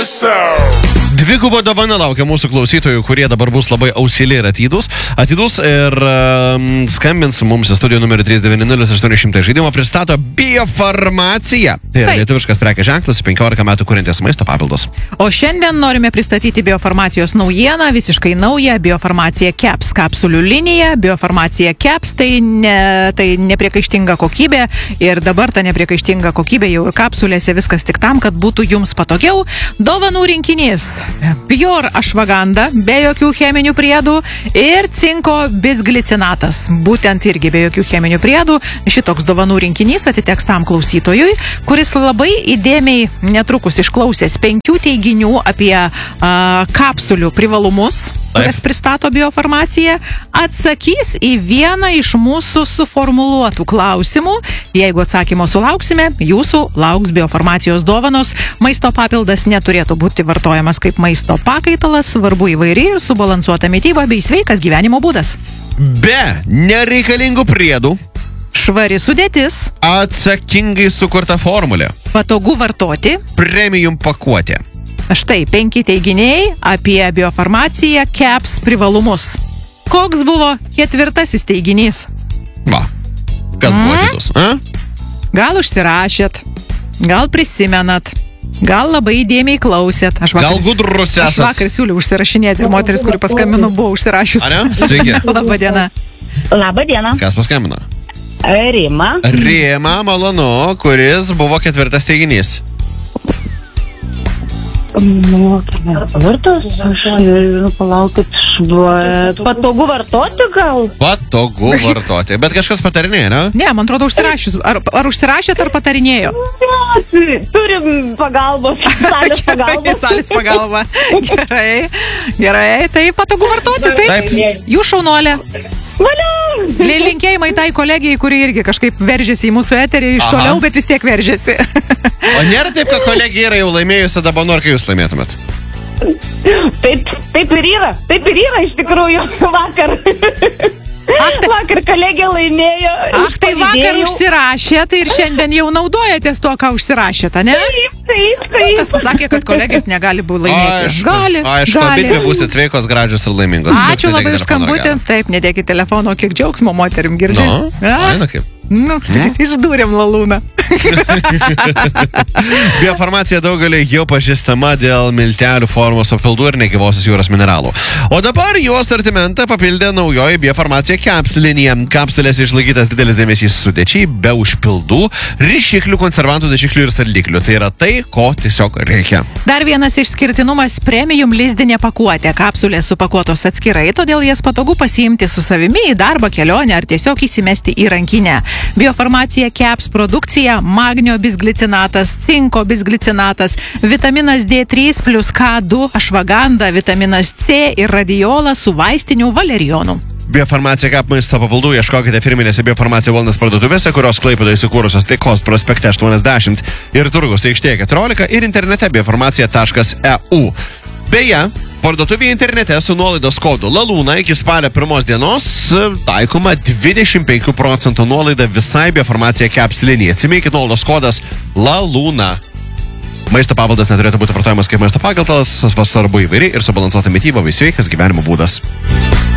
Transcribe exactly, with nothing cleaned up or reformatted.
Dvigubo dovana laukia mūsų klausytojų, kurie dabar bus labai ausiliai ir atidūs. Atidūs ir um, skambins mums į studiją numerį trys devyni nulis aštuoni šimtai žaidimo pristato Biofarmacija. Tai yra lietuviškas prekės ženklas, penkiolika metų kuriantis maisto papildus. O šiandien norime pristatyti Biofarmacijos naujieną, visiškai naują Biofarmacija Caps kapsulių liniją. Biofarmacija Caps tai, ne, tai nepriekaištinga kokybė ir dabar ta nepriekaištinga kokybė jau ir kapsulėse, viskas tik tam, kad būtų jums patogiau. Dovanų rinkinys. Pure ašvaganda, be jokių cheminių priedų ir cinko bisglicinatas. Būtent irgi be jokių cheminių priedų. Šitoks dovanų rinkinys atiteks tam klausytojui, kuris labai įdėmiai netrukus išklausęs penkių teiginių apie a, kapsulių privalumus, kurias pristato Biofarmacija, atsakys į vieną iš mūsų suformuluotų klausimų. Jeigu atsakymo sulauksime, jūsų lauks Biofarmacijos dovanos. Maisto papildas neturėtų būti vartojamas kaip maisto pakaitalas, svarbu įvairi ir subalansuota mityba bei sveikas gyvenimo būdas. Be nereikalingų priedų. Švari sudėtis. Atsakingai sukurta formulė. Patogu vartoti. Premium pakuotė. Štai penki teiginiai apie Biofarmaciją Caps privalumus. Koks buvo ketvirtasis teiginys? Va, kas buvo atidus? Gal užsirašėt, gal prisimenat, gal labai įdėmiai klausėt. Aš vakar, gal gudrus esat. Aš vakar siūliau užsirašinėti. Moteris, kuri paskambino, buvo užsirašius. Ar ne? Sveiki. Labą dieną. Labą dieną. Kas paskambino? Rima. Rima, malonu, kuris buvo ketvirtas teiginys. Nu, vartos, aš palaukit, patogu vartoti gal? Patogu vartoti, bet kažkas patarinėja, ne? Ne, man atrodo užsirašius. Ar, ar užsirašėt, ar patarinėjo? Ne, turim pagalbos, salės pagalbos. Salės pagalba. Gerai, gerai, tai patogu vartoti, taip. Taip. Jūs šaunuolė. Valio! Linkėjimai tai kolegijai, kuri irgi kažkaip veržėsi į mūsų eterį iš toliau, bet vis tiek veržėsi. O nėra taip, kad kolegija yra jau laimėjusi, dabar nori, kai jūs laimėtumėt? Taip, taip ir yra, taip ir yra iš tikrųjų vakar. Ach, tai, vakar kolegija laimėjo. Ach, tai vakar užsirašėt ir šiandien jau naudojatės to, ką užsirašėt, ne? Taip, taip, taip. Kas pasakė, kad kolegės negali būti laimėti? Aišku, gali, aišku, gali. abidvi būsit sveikos, gražios ir laimingos. Ačiū labai už skambutį. Taip, nedėkit telefono, kiek džiaugsmo moterim girdi. Nu, aina kaip. Nu, sakys, išdūrėm lalūną. Biofarmacija daugelį jau pažįstama dėl miltelių formos papildų ir negyvosios jūros mineralų. O dabar jų asortimentą papildė naujoji Biofarmacija Caps linija. Kapsulės išlaikytas didelis dėmesys sudėčiai, be užpildų, rišiklių, konservantų, dažiklių ir saldiklių. Tai yra tai, ko tiesiog reikia. Dar vienas išskirtinumas – premium lizdinė pakuotė. Kapsulės supakuotos atskirai, todėl jas patogu pasiimti su savimi į darbą, kelionę ar tiesiog įsimesti į rankinę. Biofarmacija Caps produkcija, magnio bisglicinatas, cinko bisglicinatas, vitaminas D trys plus K du, ašvaganda, vitaminas C ir radiola su vaistiniu valerionu. Biofarmacija Cap maisto papildų ieškokite firminėse Biofarmacija Wellness parduotuvėse, kurios Klaipėdoje įsikūrusios Taikos prospekte aštuoniasdešimt ir Turgaus aikštėje keturiolika ir internete biofarmacija taškas e u. Beje, parduotuvėje internete su nuolaidos kodu Lalūna iki spalio pirmos dienos taikoma dvidešimt penkių procentų nuolaida visai Biofarmacija Caps linijai. Atsiminkit, nuolaidos kodas Lalūna. Maisto papildas neturėtų būti vartojamas kaip maisto pakaitalas, svarbu įvairi ir subalansuota mityba bei sveikas gyvenimo būdas.